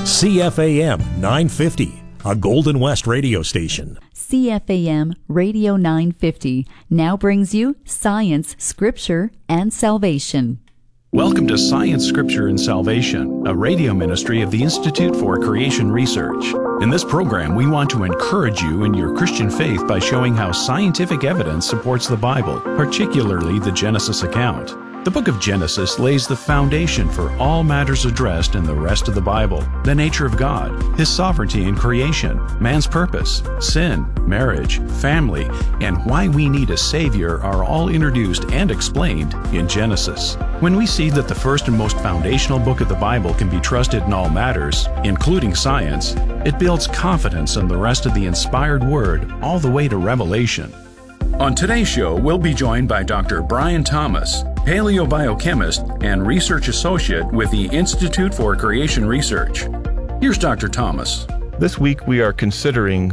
CFAM 950, a Golden West radio station. CFAM Radio 950 now brings you Science, Scripture, and Salvation. Welcome to Science, Scripture, and Salvation, a radio ministry of the Institute for Creation Research. In this program, we want to encourage you in your Christian faith by showing how scientific evidence supports the Bible, particularly the Genesis account. The book of Genesis lays the foundation for all matters addressed in the rest of the Bible: the nature of God, His sovereignty in creation, man's purpose, sin, marriage, family, and why we need a Savior are all introduced and explained in Genesis. When we see that the first and most foundational book of the Bible can be trusted in all matters, including science, it builds confidence in the rest of the inspired Word all the way to Revelation. On today's show, we'll be joined by Dr. Brian Thomas, paleobiochemist and research associate with the Institute for Creation Research. Here's Dr. Thomas. This week we are considering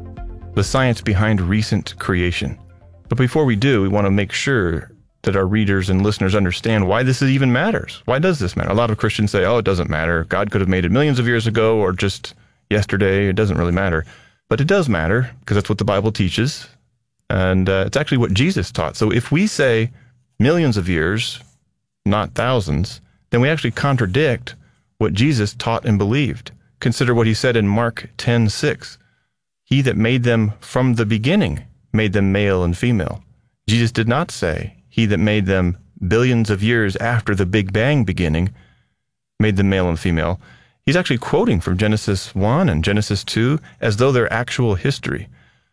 the science behind recent creation. But before we do, we want to make sure that our readers and listeners understand why this even matters. Why does this matter? A lot of Christians say, oh, it doesn't matter. God could have made it millions of years ago or just yesterday. It doesn't really matter. But it does matter because that's what the Bible teaches. And it's actually what Jesus taught. So if we say millions of years, not thousands, then we actually contradict what Jesus taught and believed. Consider what he said in Mark 10:6. He that made them from the beginning made them male and female. Jesus did not say he that made them billions of years after the Big Bang beginning made them male and female. He's actually quoting from Genesis 1 and Genesis 2 as though they're actual history.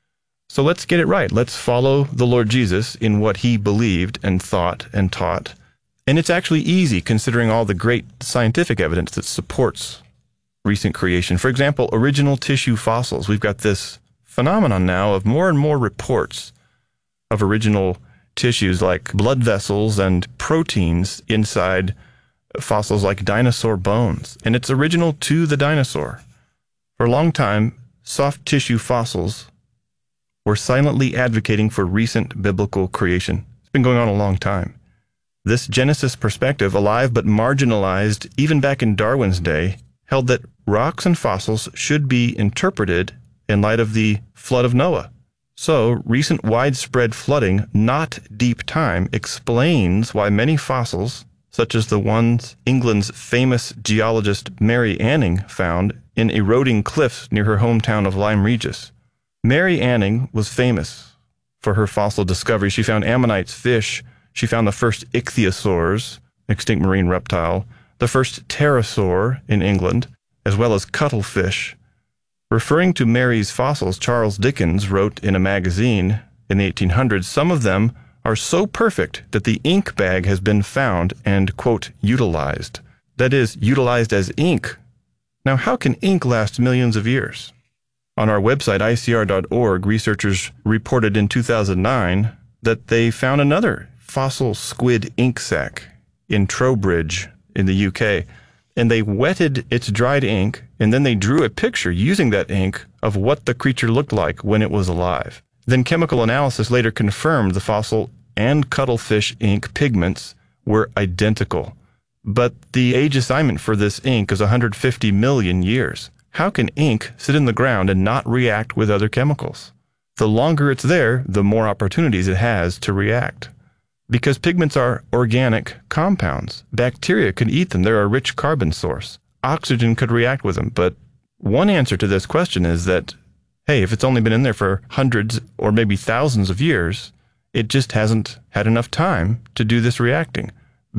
So let's get it right. Let's follow the Lord Jesus in what he believed and thought and taught. And it's actually easy considering all the great scientific evidence that supports recent creation. For example, original tissue fossils. We've got this phenomenon now of more and more reports of original tissues like blood vessels and proteins inside fossils like dinosaur bones. And it's original to the dinosaur. For a long time, soft tissue fossils were silently advocating for recent biblical creation. It's been going on a long time. This Genesis perspective, alive but marginalized even back in Darwin's day, held that rocks and fossils should be interpreted in light of the flood of Noah. So, recent widespread flooding, not deep time, explains why many fossils, such as the ones England's famous geologist Mary Anning found in eroding cliffs near her hometown of Lyme Regis. Mary Anning was famous for her fossil discoveries. She found ammonites fish. She found the first ichthyosaurs, extinct marine reptile, the first pterosaur in England, as well as cuttlefish. Referring to Mary's fossils, Charles Dickens wrote in a magazine in the 1800s, some of them are so perfect that the ink bag has been found and, quote, utilized. That is, utilized as ink. Now, how can ink last millions of years? On our website, icr.org, researchers reported in 2009 that they found another fossil squid ink sac in Trowbridge in the UK, and they wetted its dried ink, and then they drew a picture using that ink of what the creature looked like when it was alive. Then chemical analysis later confirmed the fossil and cuttlefish ink pigments were identical. But the age assignment for this ink is 150 million years. How can ink sit in the ground and not react with other chemicals? The longer it's there, the more opportunities it has to react. Because pigments are organic compounds. Bacteria can eat them. They're a rich carbon source. Oxygen could react with them. But one answer to this question is that, hey, if it's only been in there for hundreds or maybe thousands of years, it just hasn't had enough time to do this reacting.